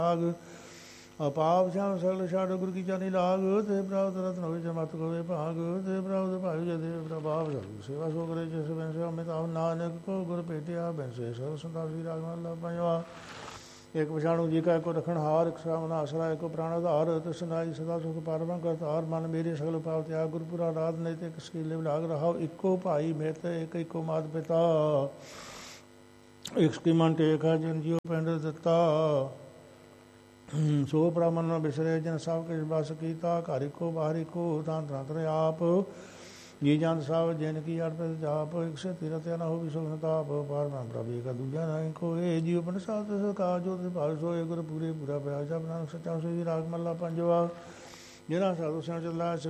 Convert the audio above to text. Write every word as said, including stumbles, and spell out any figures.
ਲਾਗ ਅਪਾਪ ਸ਼ਾਮ ਸਗਲ ਛਾੜ ਗੁਰ ਕੀ ਜਾਨੀ ਲਾਗ ਤੇ ਪ੍ਰਾਪਤ ਰਤਨ ਹੋਵੇ ਜਮਤ ਹੋਵੇ ਭਾਗ ਤੇ ਪ੍ਰਾਪਤ ਭਾਈ ਜਦੇ ਪ੍ਰਭਾਵ ਸਭ ਸੇਵਾ ਸੋ ਕਰੇ ਜਿਸ ਬਿਨ ਸੇ ਅਮਿਤਾਭ ਨਾਨਕ ਕੋ ਗੁਰ ਭੇਟਿਆ ਬਿਨ ਸੇ ਸਭ ਸੰਤਾ ਵੀ ਰਾਗ ਮਹਲਾ ਪੰਜਵਾ। ਇੱਕ ਪਛਾਣੂ ਜੀ ਕਾ ਇੱਕੋ ਰਖਣ ਹਾਰ ਇੱਕ ਸਾਮਨਾ ਆਸਰਾ ਇੱਕੋ ਪ੍ਰਾਣ ਆਧਾਰ ਤਸਨਾਈ ਸਦਾ ਸੁਖ ਪਾਰਮਾ ਕਰਤਾਰ ਮਨ ਮੇਰੇ ਸਗਲ ਪਾਪ ਤਿਆਗ ਗੁਰਪੁਰਾ ਰਾਧ ਨਹੀਂ ਤੇ ਸਕੀਲੇ ਵਿਲਾਗ ਰਹਾਓ ਇੱਕੋ ਭਾਈ ਮਿੱਤ ਇੱਕ ਇੱਕੋ ਮਾਤ ਪਿਤਾ ਇੱਕ ਕੀ ਮਨ ਟੇਕ ਹੈ ਜਿਨ ਜੀਓ ਪਿੰਡ ਦਿੱਤਾ ਸੋ ਬ੍ਰਾਹਮਣ ਨਾ ਬਿਸਰੇ ਜਨ ਸਭ ਕਿਛ ਬਸ ਕੀਤਾ ਘਰ ਇੱਕੋ ਬਾਹਰ ਇੱਕੋ ਤਾਂ ਤੰਤਰ ਆਪ ਜੀ ਜੰਤ ਸਭ ਜਿਨ ਕੀ ਅਰਪਿਤ ਜਾਪ ਇੱਕ ਸੇ ਤੀਰਥ ਨਾ ਹੋ ਵੀ ਸੁਖਨ ਤਾਪ ਪਾਰ ਨਾ ਪ੍ਰਭੇ ਕਾ ਦੂਜਾ ਨਾ ਕੋ ਇਹ ਜੀਵ ਬਨ ਸਾਧ ਸਕਾਰ ਜੋ ਤੇ ਭਾਗ ਸੋਏ ਗੁਰ ਪੂਰੇ ਪੂਰਾ ਪਿਆ ਜਬ ਨਾਨਕ ਸੱਚਾ ਸੋਈ ਰਾਗ ਮੱਲਾ ਪੰਜਵਾ। ਜਿਹੜਾ ਸਾਧੂ ਸਿੰਘ ਚੱਲਾ